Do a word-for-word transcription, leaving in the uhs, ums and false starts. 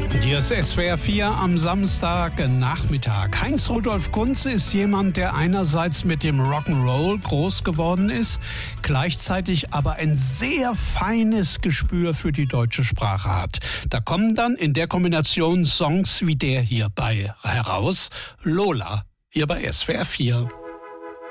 Hier ist S W R vier am Samstagnachmittag. Heinz-Rudolf Kunze ist jemand, der einerseits mit dem Rock'n'Roll groß geworden ist, gleichzeitig aber ein sehr feines Gespür für die deutsche Sprache hat. Da kommen dann in der Kombination Songs wie der hier bei heraus. Lola, hier bei S W R vier.